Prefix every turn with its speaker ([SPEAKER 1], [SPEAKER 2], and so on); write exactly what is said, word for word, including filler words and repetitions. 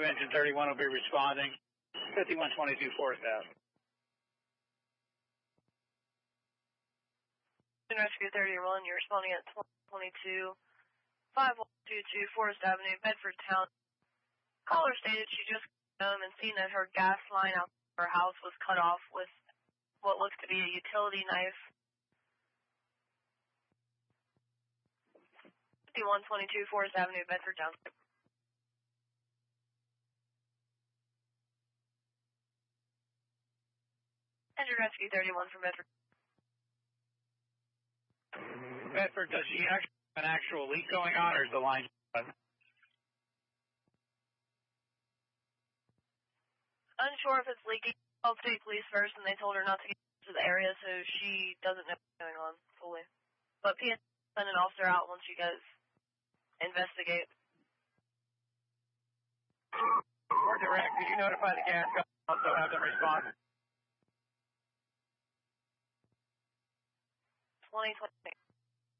[SPEAKER 1] Engine thirty-one will be responding. fifty-one twenty-two Forest Avenue.
[SPEAKER 2] Rescue thirty-one, you're responding at twenty-two five one two two Forest Avenue, Bedford Town. Caller stated she just came home and seen that her gas line out her house was cut off with what looks to be a utility knife. fifty-one twenty-two Forest Avenue, Bedford Township. Engine Rescue thirty-one from Bedford.
[SPEAKER 1] Bedford, does she actually have an actual leak going on, or is the line done?
[SPEAKER 2] Unsure if it's leaking. Called state police first, and they told her not to get to the area, so she doesn't know what's going on fully. But P S send an officer out once you guys investigate.
[SPEAKER 1] Or direct, could you notify the gas company, also have them respond?
[SPEAKER 2] twenty twenty.